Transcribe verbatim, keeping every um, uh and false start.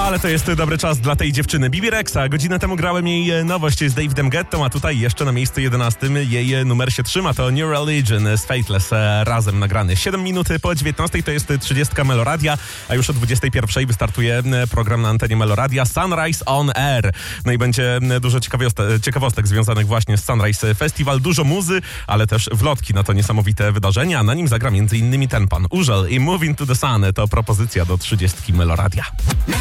Ale to jest dobry czas dla tej dziewczyny. Bibi Rexha. Godzinę temu grałem jej nowość z Davidem Guettą, a tutaj jeszcze na miejscu jedenastym jej numer się trzyma. To New Religion z Faithless razem nagrany. siedem minut po dziewiętnastej to jest trzydziestka Meloradia, a już o dwudziestej pierwszej wystartuje program na antenie Meloradia Sunrise on Air. No i będzie dużo ciekawostek, ciekawostek związanych właśnie z Sunrise Festival. Dużo muzy, ale też wlotki na to niesamowite wydarzenia. Na nim zagra między innymi ten pan Użel i Moving to the Sun. To propozycja do trzydziestki Meloradia.